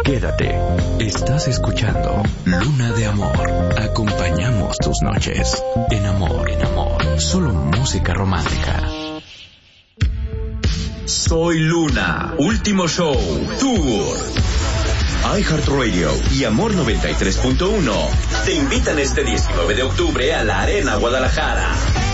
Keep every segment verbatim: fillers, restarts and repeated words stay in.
Quédate. Estás escuchando Luna de Amor. Acompañamos tus noches. En amor, en amor. Solo música romántica. Soy Luna. Último show. Tour. iHeartRadio y Amor noventa y tres punto uno te invitan este diecinueve de octubre a la Arena Guadalajara.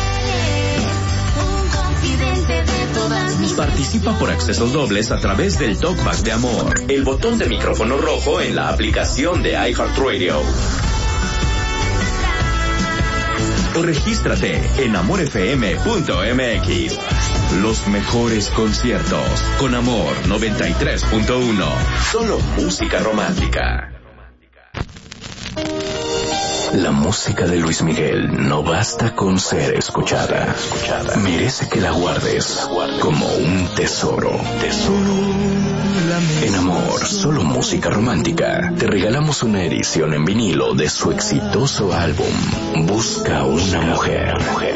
Participa por accesos dobles a través del Talkback de Amor, el botón de micrófono rojo en la aplicación de iHeartRadio. O regístrate en amor f m punto m x. Los mejores conciertos con Amor noventa y tres punto uno. Solo música romántica. La música de Luis Miguel no basta con ser escuchada. Merece que la guardes como un tesoro. En Amor, solo música romántica, te regalamos una edición en vinilo de su exitoso álbum Busca una mujer,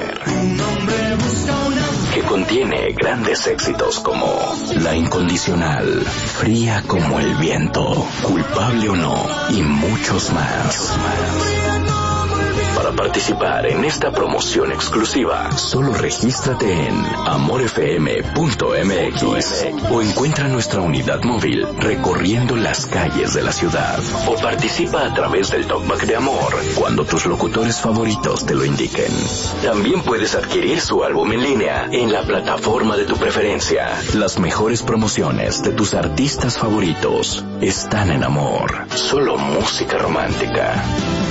que contiene grandes éxitos como La Incondicional, Fría como el viento, Culpable o no y muchos más. Para participar en esta promoción exclusiva, solo regístrate en amor f m punto m x o encuentra nuestra unidad móvil recorriendo las calles de la ciudad, o participa a través del Talkback de Amor cuando tus locutores favoritos te lo indiquen. También puedes adquirir su álbum en línea en la plataforma de tu preferencia. Las mejores promociones de tus artistas favoritos están en Amor. Solo música romántica.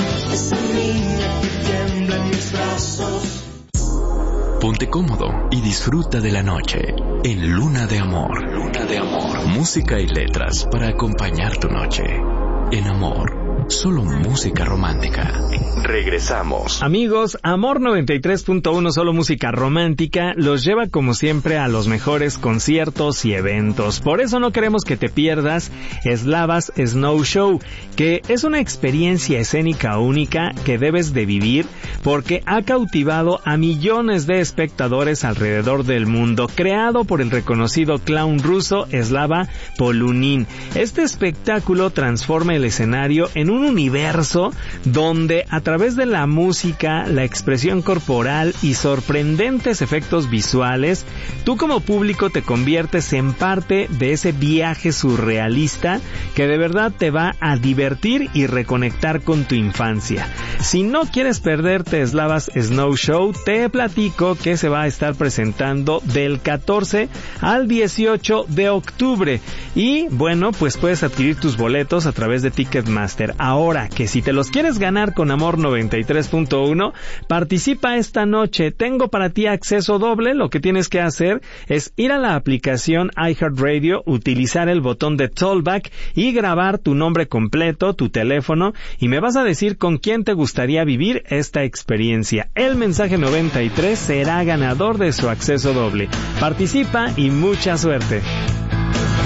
Ponte cómodo y disfruta de la noche en Luna de Amor. Luna de Amor. Música y letras para acompañar tu noche. En Amor. Solo música romántica. Regresamos. Amigos, Amor noventa y tres punto uno, solo música romántica, los lleva como siempre a los mejores conciertos y eventos. Por eso no queremos que te pierdas Eslavas Snow Show, que es una experiencia escénica única que debes de vivir porque ha cautivado a millones de espectadores alrededor del mundo, creado por el reconocido clown ruso Slava Polunin. Este espectáculo transforma el escenario en un universo donde a través de la música, la expresión corporal y sorprendentes efectos visuales, tú como público te conviertes en parte de ese viaje surrealista que de verdad te va a divertir y reconectar con tu infancia. Si no quieres perderte Slavas Snow Show, te platico que se va a estar presentando del catorce al dieciocho de octubre y bueno, pues puedes adquirir tus boletos a través de Ticketmaster. Ahora que si te los quieres ganar con Amor noventa y tres punto uno, participa esta noche. Tengo para ti acceso doble. Lo que tienes que hacer es ir a la aplicación iHeartRadio, utilizar el botón de Talkback y grabar tu nombre completo, tu teléfono, y me vas a decir con quién te gustaría vivir esta experiencia. El mensaje noventa y tres será ganador de su acceso doble. Participa y mucha suerte.